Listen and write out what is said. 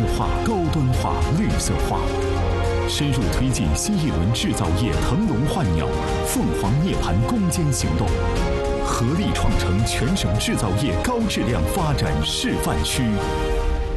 化、高端化、绿色化，深入推进新一轮制造业腾笼换鸟、凤凰涅槃攻坚行动，合力创成全省制造业高质量发展示范区。